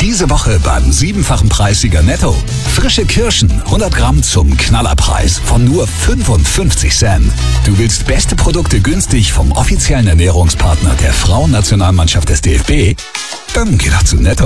Diese Woche beim 7-fachen Preissieger Netto. Frische Kirschen, 100 Gramm zum Knallerpreis von nur 55 Cent. Du willst beste Produkte günstig vom offiziellen Ernährungspartner der Frauennationalmannschaft des DFB? Dann geh doch zu Netto.